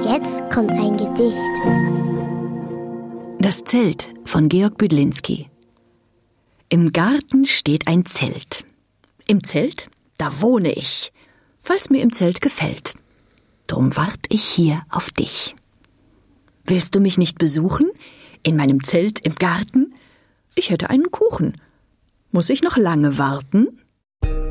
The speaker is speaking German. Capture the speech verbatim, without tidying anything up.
jetzt kommt ein Gedicht. Das Zelt von Georg Büdlinski. Im Garten steht ein Zelt. Im Zelt, da wohne ich, weil's mir im Zelt gefällt. Drum wart ich hier auf dich. Willst du mich nicht besuchen? In meinem Zelt im Garten? Ich hätte einen Kuchen. Muss ich noch lange warten?